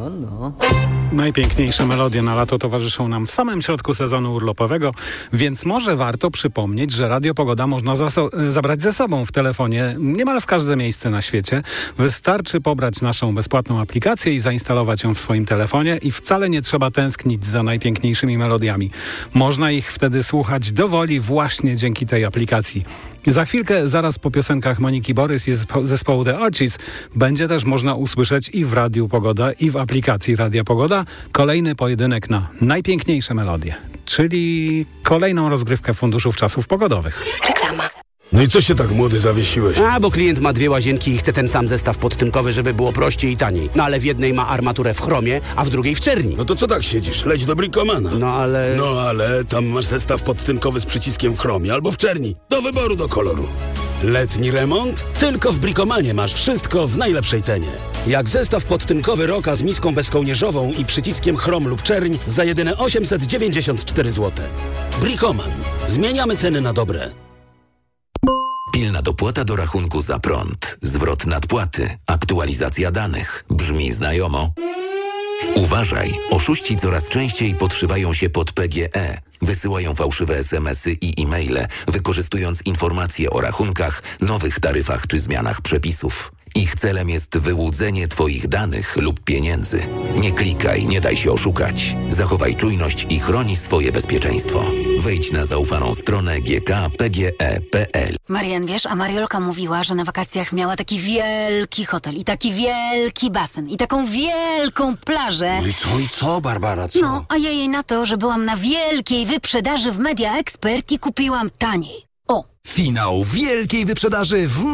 No. Najpiękniejsze melodie na lato towarzyszą nam w samym środku sezonu urlopowego, więc może warto przypomnieć, że Radio Pogoda można zabrać ze sobą w telefonie niemal w każde miejsce na świecie. Wystarczy pobrać naszą bezpłatną aplikację i zainstalować ją w swoim telefonie i wcale nie trzeba tęsknić za najpiękniejszymi melodiami. Można ich wtedy słuchać dowoli właśnie dzięki tej aplikacji. Za chwilkę, zaraz po piosenkach Moniki Borys i zespołu The Archies, będzie też można usłyszeć i w Radiu Pogoda, i w aplikacji Radia Pogoda kolejny pojedynek na najpiękniejsze melodie, czyli kolejną rozgrywkę funduszów czasów pogodowych. Reklama. No i co się tak młody zawiesiłeś? Bo klient ma 2 łazienki i chce ten sam zestaw podtynkowy, żeby było prościej i taniej. No ale w jednej ma armaturę w chromie, a w drugiej w czerni. No to co tak siedzisz? Leć do Bricomana. No ale Tam masz zestaw podtynkowy z przyciskiem w chromie albo w czerni. Do wyboru, do koloru. Letni remont? Tylko w Bricomanie masz wszystko w najlepszej cenie. Jak zestaw podtynkowy Roka z miską bezkołnierzową i przyciskiem chrom lub czerń za jedyne 894 zł. Bricoman. Zmieniamy ceny na dobre. Pilna dopłata do rachunku za prąd, zwrot nadpłaty, aktualizacja danych. Brzmi znajomo? Uważaj, oszuści coraz częściej podszywają się pod PGE. Wysyłają fałszywe SMS-y i e-maile, wykorzystując informacje o rachunkach, nowych taryfach czy zmianach przepisów. Ich celem jest wyłudzenie Twoich danych lub pieniędzy. Nie klikaj, nie daj się oszukać. Zachowaj czujność i chroni swoje bezpieczeństwo. Wejdź na zaufaną stronę gkpge.pl. Marian, wiesz, a Mariolka mówiła, że na wakacjach miała taki wielki hotel i taki wielki basen i taką wielką plażę. No i co, Barbara, co? No, a ja jej na to, że byłam na wielkiej wyprzedaży w Media Expert i kupiłam taniej. O! Finał wielkiej wyprzedaży w